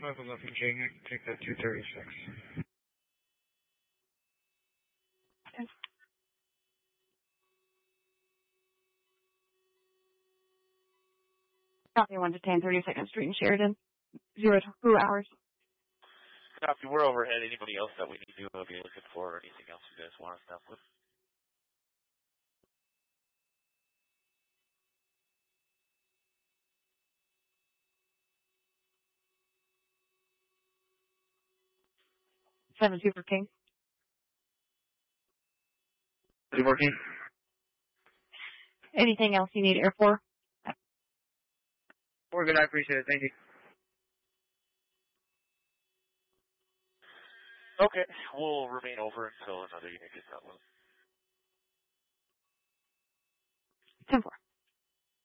511 King, I can take that 236. Copy 1 to 10, 32nd Street in Sheridan. 0 to 2 hours. Copy, we're overhead. Anybody else that we need to be looking for or anything else you guys want us to help with? Seven Super King. Super King. Anything else you need air for? We're good, I appreciate it. Thank you. Okay, we'll remain over until another unit gets out. 10-4.